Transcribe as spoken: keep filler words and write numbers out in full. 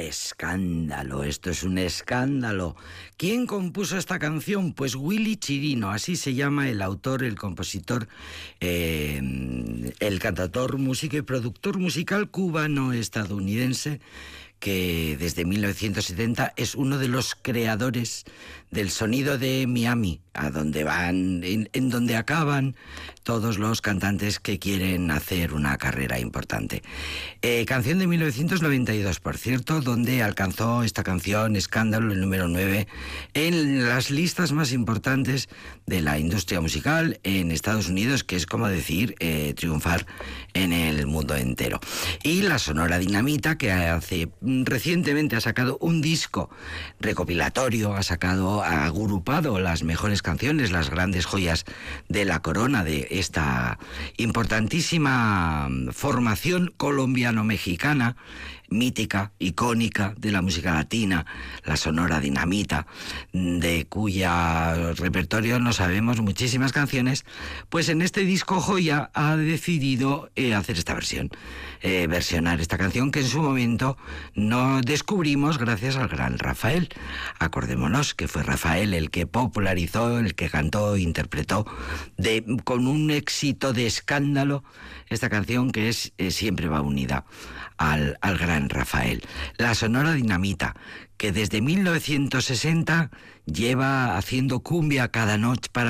Escándalo, esto es un escándalo. ¿Quién compuso esta canción? Pues Willy Chirino, así se llama el autor, el compositor, eh, el cantautor, músico y productor musical cubano-estadounidense, que desde mil novecientos setenta es uno de los creadores del sonido de Miami, a donde van, en, en donde acaban todos los cantantes que quieren hacer una carrera importante. Eh, canción de mil novecientos noventa y dos, por cierto, donde alcanzó esta canción, Escándalo, el número nueve, en las listas más importantes de la industria musical en Estados Unidos, que es como decir, eh, triunfar en el mundo entero. Y la Sonora Dinamita, que hace recientemente ha sacado un disco recopilatorio, ha sacado, ha agrupado las mejores canciones, las grandes joyas de la corona de esta importantísima formación colombiano-mexicana, mítica, icónica de la música latina, la Sonora Dinamita, de cuya repertorio no sabemos muchísimas canciones. Pues en este disco joya ha decidido eh, hacer esta versión, eh, versionar esta canción que en su momento no descubrimos gracias al gran Rafael. Acordémonos que fue Rafael el que popularizó, el que cantó, interpretó de, con un éxito de escándalo esta canción que es eh, siempre va unida al, al gran Rafael. La Sonora Dinamita, que desde mil novecientos sesenta lleva haciendo cumbia cada noche para